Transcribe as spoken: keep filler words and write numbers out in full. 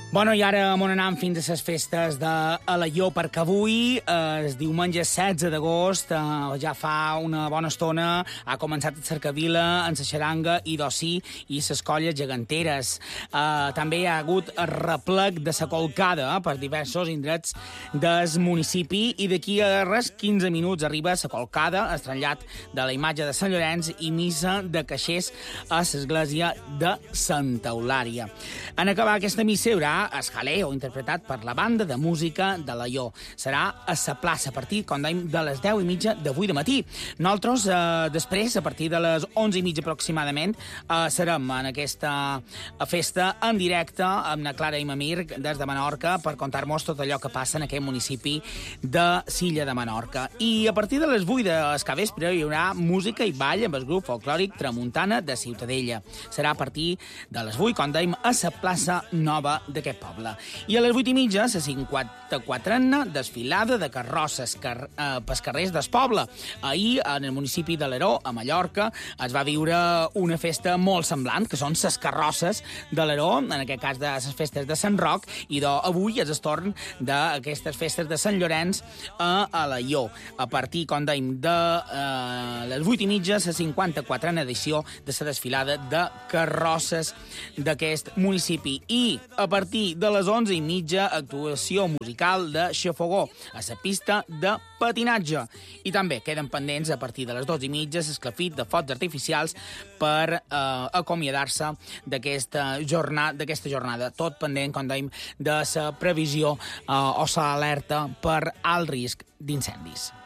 Bueno, i ara m'on anem fins a les festes d'Alaior, perquè avui, eh, el diumenge setze d'agost, eh, ja fa una bona estona, ha començat a Cercavila, en la xaranga i d'ocí i les colles geganteres. Eh, també hi ha hagut el replec de la colcada eh, per diversos indrets del municipi i d'aquí a res quinze minuts arriba la colcada, el trasllat de la imatge de Sant Llorenç i missa de caixers a l'església de Santa Eulària. En acabar aquesta missa hi haurà el jaleo, interpretat per la banda de música d'Alaior. Serà a la plaça a partir, com dèiem, de les deu i mitja d'avui de matí. Nosaltres, eh, després, a partir de les onze i mitja aproximadament, eh, serem en aquesta festa en directe amb la Clara i Mamir des de Menorca per contar-nos tot allò que passa en aquest municipi de Silla de Menorca. I a partir de les vuit del capvespre hi haurà música i ball amb el grup folclòric Tramuntana de Ciutadella. Serà a partir de les vuit, com dèiem, a la plaça nova d'aquest poble. I a les vuit i mitja, la cinquanta-quatrena desfilada de carrosses car eh, pels carrers del poble. Ahir, en el municipi de l'Eró, a Mallorca, es va viure una festa molt semblant, que són les carrosses de l'Eró, en aquest cas de les festes de Sant Roc, i d'avui és el torn d'aquestes festes de Sant Llorenç a Alaior. A partir, com dèiem, de eh, les vuit i mitja, la cinquanta-quatrena edició de la desfilada de carrosses d'aquest municipi. I a partir de les onze i mitja, actuació musical de xafogó a la pista de patinatge. I també queden pendents a partir de les dues i mitja l'esclafit de focs artificials per eh, acomiadar-se d'aquesta jornada, d'aquesta jornada. Tot pendent, com dèiem, de la previsió eh, o l'alerta per alt risc d'incendis.